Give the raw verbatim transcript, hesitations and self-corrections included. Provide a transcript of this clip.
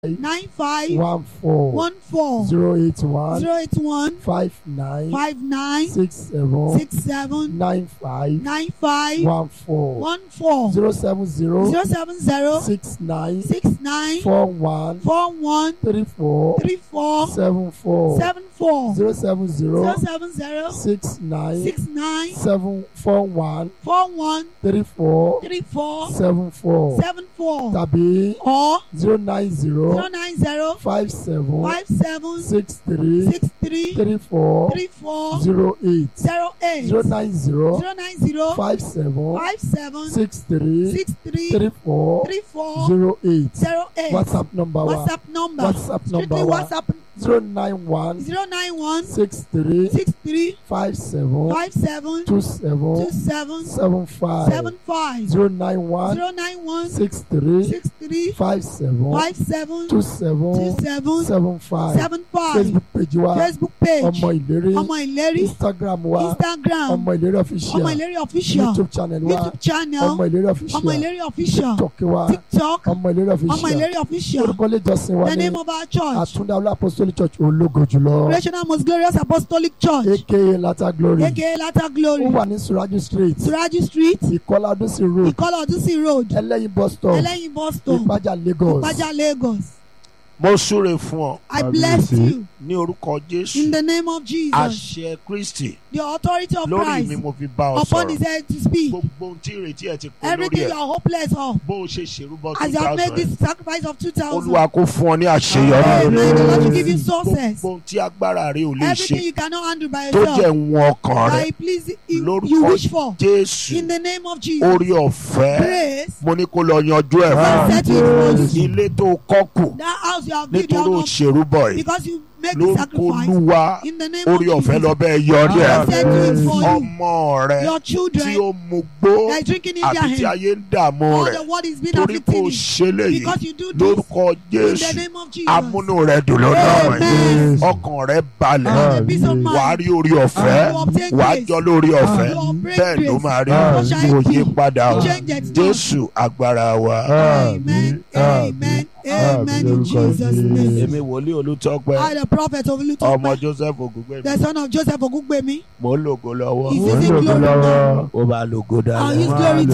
nine five one four one four zero eight one zero eight one five nine five nine six seven six seven nine five nine five one four one four zero seven zero zero seven zero six nine six nine four one four one three four three four seven four seven four zero seven zero zero seven zero six nine six nine seven four one four one three four three four seven four seven four tàbí or zero nine zero zero nine zero five seven five seven six three six three three four three four zero eight zero eight zero nine zero zero nine zero five seven five seven six three six three three four three four zero eight zero eight WhatsApp number wa WhatsApp number WhatsApp strictly number wa WhatsApp zero nine one zero nine one six three six three five seven five seven two seven two seven seven five seven five zero nine one zero nine one six three six three five seven five seven two two seven seven seven five seven five Facebook page wa Facebook page ọmọ ìlérí ọmọ ìlérí Instagram wa Instagram ọmọ ìlérí ọmọ official ìlérí official YouTube channel wa YouTube channel ọmọ ìlérí ọmọ official ìlérí official TikTok wa TikTok ọmọ ìlérí ọmọ official ìlérí official orúkọ ilé ìjọsìn wa the ní name of our church Àtúndá Olú Apostolic Church ológo jùlọ National Most Glorious Apostolic Church aka Latter Glory aka Latter Glory ó wà ní Suraju Street Suraju Street Ìkọlà Adúsí Road Ìkọlà Ọdúnsì Road Ẹlẹ́yin bus stop Ẹlẹ́yin bus stop Ìpájà Lagos. Ìpájà Lagos. Mo súre fún ọ I bless you ní orúkọ Jésù. in the name of Jesus. Àṣẹ Kristi The authority of lórí mi Christ mo fi bá ọ upon his sọ̀rọ̀. head to speak. Gbogbo ohun tí ìrètí ẹ ti pín Everything lórí you ẹ. are hopeless of. Bó o ṣe ṣèrúbọ As two you have made thousand. this sacrifice of two thousand. Olúwa kó fún ọ ní àṣeyọrí. Amen. The Lord will give you success. Gbogbo ohun tí agbára rẹ ò lè Everything ṣe you cannot handle by tó yourself. jẹ́ ìwọ̀n ọkàn That rẹ. he please you, you wish for. Lórúkọ Jésù. In the name of Jesus. Orí ọ̀fẹ́. Grace. Mo ní kó lọ yanjú ẹ̀ God fún set you for you. ilé tó kọ́ kù That house you have built nítorí you ò have ṣèrúbọ yìí. because you make the Lórúkọ sacrifice. Olúwa In the name of orí ọ̀fẹ́ Jesus. lọ bẹ́ẹ̀ yọrí God ẹ̀. set you for you. Ọmọ rẹ Your tí children ó mu gbó that are drinking in their àbí tí hand. ayé ń dààmú All rẹ̀ the world is being torí kò afflicted ṣe léyìí because you do this lórúkọ in the Jésù name of Jesus. amúnú rẹ dùn lọ́nà Amen. wọ̀nyí ọkàn rẹ balẹ̀ And the peace of mind. wàá rí orí ọ̀fẹ́ You obtain wàá grace. jọ lórí ọ̀fẹ́ You obtain bẹ́ẹ̀ ló grace. máa rí You shall kò yí be. padà o Change it. Jésù agbára wa. Amen. Amen. Amen. In Jesus' name. Èmi wòlíì Olútọ́pẹ́ I, the prophet of ọmọ Olutope, Joseph Ògúngbèmí the son of Joseph Ogungbemi, mo ń lògo lọ́wọ́ is using glory now. ó bá lògo I'll use dáadáa. glory